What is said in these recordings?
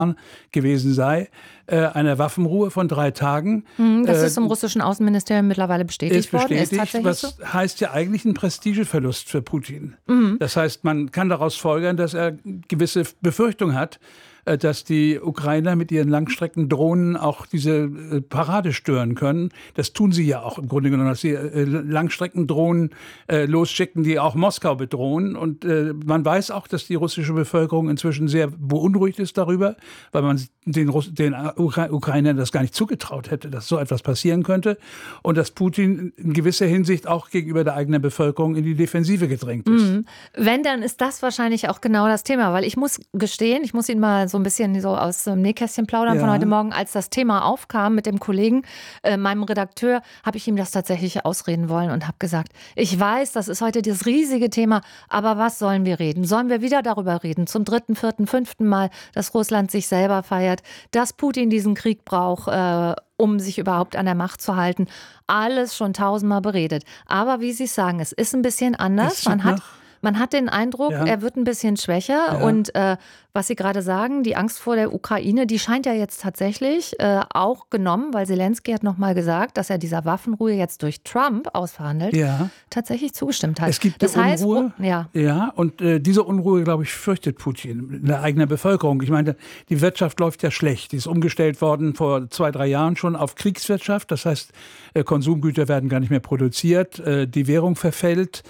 gewesen sei, einer Waffenruhe von 3 Tagen. Das ist im russischen Außenministerium mittlerweile bestätigt worden. Ist tatsächlich was so? heißt ja eigentlich ein Prestigeverlust für Putin. Das heißt, man kann daraus folgern, dass er gewisse Befürchtung hat, dass die Ukrainer mit ihren Langstreckendrohnen auch diese Parade stören können. Das tun sie ja auch im Grunde genommen, dass sie Langstreckendrohnen losschicken, die auch Moskau bedrohen. Und man weiß auch, dass die russische Bevölkerung inzwischen sehr beunruhigt ist darüber, weil man den Ukrainern das gar nicht zugetraut hätte, dass so etwas passieren könnte. Und dass Putin in gewisser Hinsicht auch gegenüber der eigenen Bevölkerung in die Defensive gedrängt ist. Wenn, dann ist das wahrscheinlich auch genau das Thema. Weil ich muss gestehen, ich muss Ihnen mal so ein bisschen so aus dem Nähkästchen plaudern von heute Morgen. Als das Thema aufkam mit dem Kollegen, meinem Redakteur, habe ich ihm das tatsächlich ausreden wollen und habe gesagt, ich weiß, das ist heute das riesige Thema, aber was sollen wir reden? Sollen wir wieder darüber reden, zum 3., 4., 5. Mal, dass Russland sich selber feiert, dass Putin diesen Krieg braucht, um sich überhaupt an der Macht zu halten? Alles schon 1000-mal beredet. Aber wie Sie sagen, es ist ein bisschen anders. Man hat den Eindruck, er wird ein bisschen schwächer. Ja. Und was Sie gerade sagen, die Angst vor der Ukraine, die scheint ja jetzt tatsächlich auch genommen, weil Zelensky hat noch mal gesagt, dass er dieser Waffenruhe jetzt durch Trump ausverhandelt, tatsächlich zugestimmt hat. Es gibt Unruhe. Und diese Unruhe, glaube ich, fürchtet Putin in der eigenen Bevölkerung. Ich meine, die Wirtschaft läuft ja schlecht. Die ist umgestellt worden vor 2, 3 Jahren schon auf Kriegswirtschaft. Das heißt, Konsumgüter werden gar nicht mehr produziert, die Währung verfällt.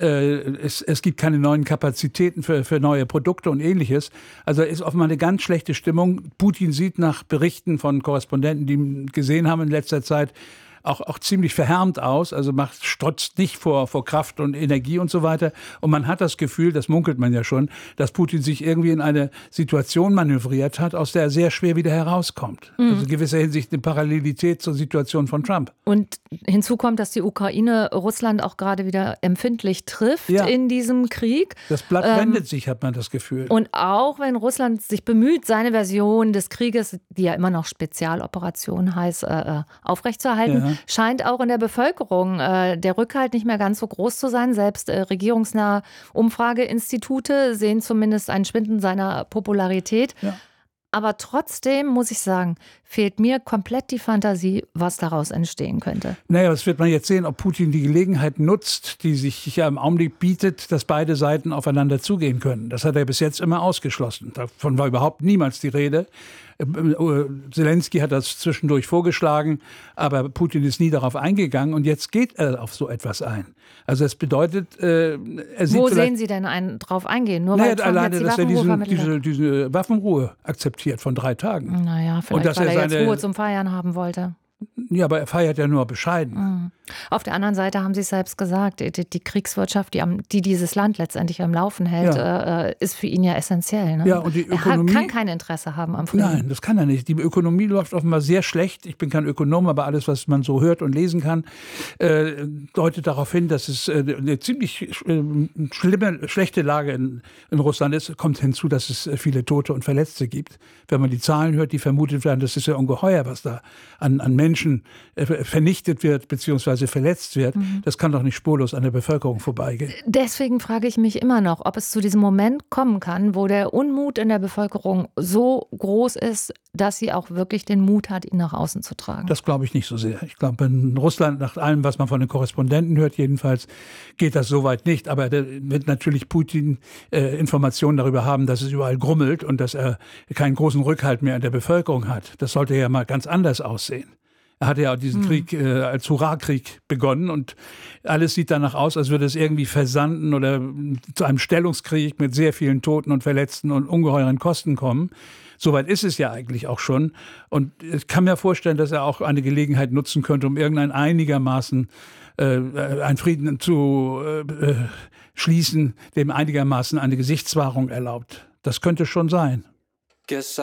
Es gibt keine neuen Kapazitäten für neue Produkte und Ähnliches. Also ist offenbar eine ganz schlechte Stimmung. Putin sieht nach Berichten von Korrespondenten, die ihn gesehen haben in letzter Zeit, auch ziemlich verhärmt aus, also strotzt nicht vor Kraft und Energie und so weiter. Und man hat das Gefühl, das munkelt man ja schon, dass Putin sich irgendwie in eine Situation manövriert hat, aus der er sehr schwer wieder herauskommt. Also in gewisser Hinsicht eine Parallelität zur Situation von Trump. Und hinzu kommt, dass die Ukraine Russland auch gerade wieder empfindlich trifft in diesem Krieg. Das Blatt wendet sich, hat man das Gefühl. Und auch wenn Russland sich bemüht, seine Version des Krieges, die ja immer noch Spezialoperation heißt, aufrechtzuerhalten, scheint auch in der Bevölkerung der Rückhalt nicht mehr ganz so groß zu sein. Selbst regierungsnahe Umfrageinstitute sehen zumindest ein Schwinden seiner Popularität. Ja. Aber trotzdem, muss ich sagen, fehlt mir komplett die Fantasie, was daraus entstehen könnte. Naja, das wird man jetzt sehen, ob Putin die Gelegenheit nutzt, die sich ja im Augenblick bietet, dass beide Seiten aufeinander zugehen können. Das hat er bis jetzt immer ausgeschlossen. Davon war überhaupt niemals die Rede. Zelensky hat das zwischendurch vorgeschlagen, aber Putin ist nie darauf eingegangen und jetzt geht er auf so etwas ein. Also das bedeutet, er sieht Wo sehen Sie denn darauf eingehen? Nur weil Trump alleine, jetzt die dass er diese Waffenruhe akzeptiert von 3 Tagen. Naja, vielleicht weil er jetzt Ruhe zum Feiern haben wollte. Ja, aber er feiert ja nur bescheiden. Auf der anderen Seite haben Sie es selbst gesagt, die Kriegswirtschaft, die dieses Land letztendlich am Laufen hält, ist für ihn ja essentiell. Ne? Ja, und die Ökonomie, er kann kein Interesse haben am Frieden. Nein, das kann er nicht. Die Ökonomie läuft offenbar sehr schlecht. Ich bin kein Ökonom, aber alles, was man so hört und lesen kann, deutet darauf hin, dass es eine ziemlich schlechte Lage in Russland ist. Kommt hinzu, dass es viele Tote und Verletzte gibt. Wenn man die Zahlen hört, die vermutet werden, das ist ja ungeheuer, was da an Menschen vernichtet wird bzw. verletzt wird. Das kann doch nicht spurlos an der Bevölkerung vorbeigehen. Deswegen frage ich mich immer noch, ob es zu diesem Moment kommen kann, wo der Unmut in der Bevölkerung so groß ist, dass sie auch wirklich den Mut hat, ihn nach außen zu tragen. Das glaube ich nicht so sehr. Ich glaube, in Russland, nach allem, was man von den Korrespondenten hört, jedenfalls, geht das so weit nicht. Aber da wird natürlich Putin Informationen darüber haben, dass es überall grummelt und dass er keinen großen Rückhalt mehr in der Bevölkerung hat. Das sollte ja mal ganz anders aussehen. Er hatte ja diesen Krieg als Hurrakrieg begonnen und alles sieht danach aus, als würde es irgendwie versanden oder zu einem Stellungskrieg mit sehr vielen Toten und Verletzten und ungeheuren Kosten kommen. Soweit ist es ja eigentlich auch schon. Und ich kann mir vorstellen, dass er auch eine Gelegenheit nutzen könnte, um einigermaßen einen Frieden zu schließen, dem einigermaßen eine Gesichtswahrung erlaubt. Das könnte schon sein.